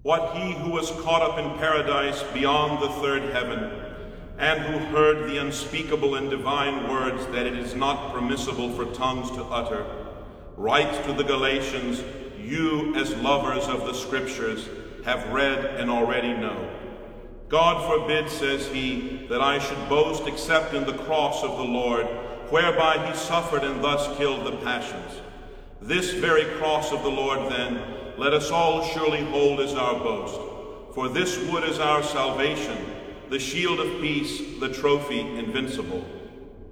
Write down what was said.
What he who was caught up in paradise beyond the third heaven, and who heard the unspeakable and divine words that it is not permissible for tongues to utter, writes to the Galatians, you, as lovers of the Scriptures, have read and already know. God forbid, says he, that I should boast except in the cross of the Lord, whereby he suffered and thus killed the passions. This very cross of the Lord, then, let us all surely hold as our boast. For this wood is our salvation, the shield of peace, the trophy invincible.